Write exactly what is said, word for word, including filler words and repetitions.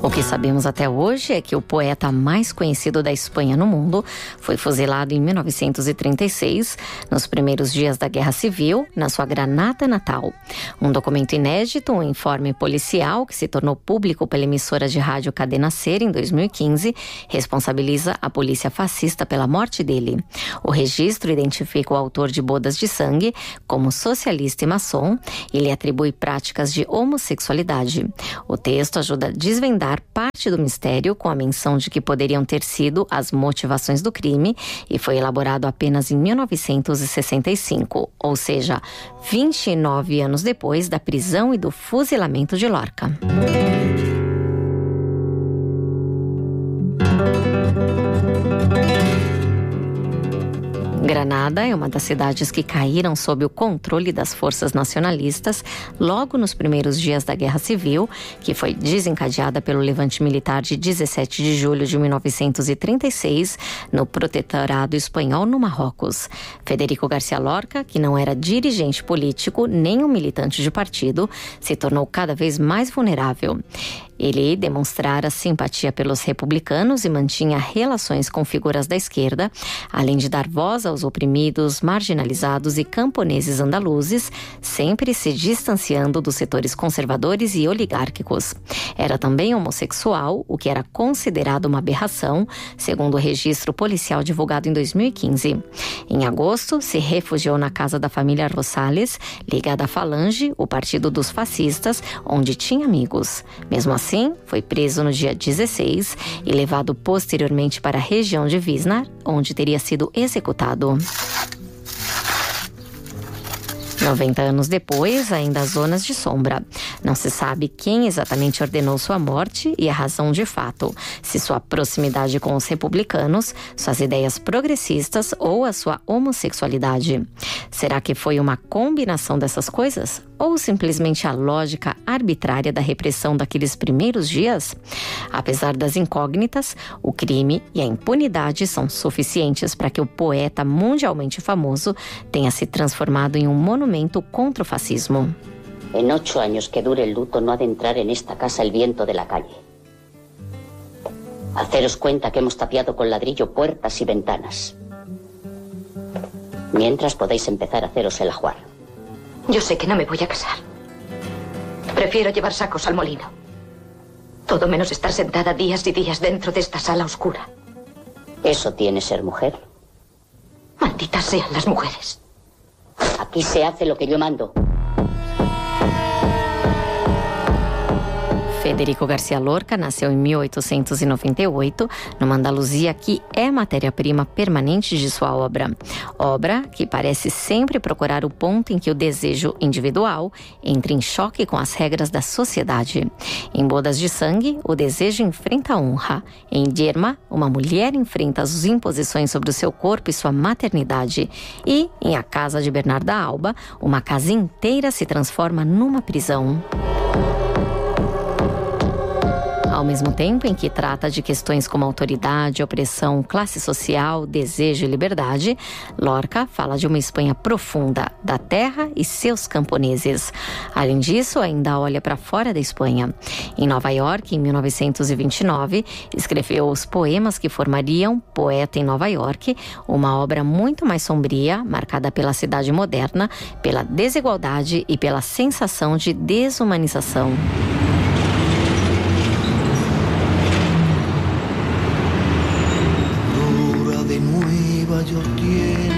O que sabemos até hoje é que o poeta mais conhecido da Espanha no mundo foi fuzilado em mil novecentos e trinta e seis, nos primeiros dias da Guerra Civil, na sua Granada natal. Um documento inédito, um informe policial que se tornou público pela emissora de rádio Cadena Ser em dois mil e quinze, responsabiliza a polícia fascista pela morte dele. O registro identifica o autor de Bodas de Sangue como socialista e maçom e lhe atribui práticas de homossexualidade. O texto ajuda a desvendar parte do mistério com a menção de que poderiam ter sido as motivações do crime e foi elaborado apenas em mil novecentos e sessenta e cinco, ou seja, vinte e nove anos depois da prisão e do fuzilamento de Lorca. Granada é uma das cidades que caíram sob o controle das forças nacionalistas logo nos primeiros dias da Guerra Civil, que foi desencadeada pelo levante militar de dezessete de julho de mil novecentos e trinta e seis no Protetorado Espanhol no Marrocos. Federico Garcia Lorca, que não era dirigente político nem um militante de partido, se tornou cada vez mais vulnerável. Ele demonstrara simpatia pelos republicanos e mantinha relações com figuras da esquerda, além de dar voz aos oprimidos, marginalizados e camponeses andaluzes, sempre se distanciando dos setores conservadores e oligárquicos. Era também homossexual, o que era considerado uma aberração, segundo o registro policial divulgado em dois mil e quinze. Em agosto, se refugiou na casa da família Rosales, ligada à Falange, o partido dos fascistas, onde tinha amigos. Mesmo assim, Assim, foi preso no dia dezesseis e levado posteriormente para a região de Visnar, onde teria sido executado. noventa anos depois, ainda há zonas de sombra. Não se sabe quem exatamente ordenou sua morte e a razão de fato, se sua proximidade com os republicanos, suas ideias progressistas ou a sua homossexualidade. Será que foi uma combinação dessas coisas? Ou simplesmente a lógica arbitrária da repressão daqueles primeiros dias? Apesar das incógnitas, o crime e a impunidade são suficientes para que o poeta mundialmente famoso tenha se transformado em um monumento contra o fascismo. En ocho años que dure el luto no ha de entrar en esta casa el viento de la calle. Haceros cuenta que hemos tapiado con ladrillo puertas y ventanas. Mientras podéis empezar a haceros el ajuar. Yo sé que no me voy a casar. Prefiero llevar sacos al molino. Todo menos estar sentada días y días dentro de esta sala oscura. ¿Eso tiene ser mujer? Malditas sean las mujeres. Aquí se hace lo que yo mando. Federico Garcia Lorca nasceu em mil oitocentos e noventa e oito, numa Andaluzia que é matéria-prima permanente de sua obra. Obra que parece sempre procurar o ponto em que o desejo individual entra em choque com as regras da sociedade. Em Bodas de Sangue, o desejo enfrenta a honra. Em Yerma, uma mulher enfrenta as imposições sobre o seu corpo e sua maternidade. E, em A Casa de Bernarda Alba, uma casa inteira se transforma numa prisão. Ao mesmo tempo em que trata de questões como autoridade, opressão, classe social, desejo e liberdade, Lorca fala de uma Espanha profunda, da terra e seus camponeses. Além disso, ainda olha para fora da Espanha. Em Nova York, em mil novecentos e vinte e nove, escreveu os poemas que formariam Poeta em Nova York, uma obra muito mais sombria, marcada pela cidade moderna, pela desigualdade e pela sensação de desumanização. Yo quiero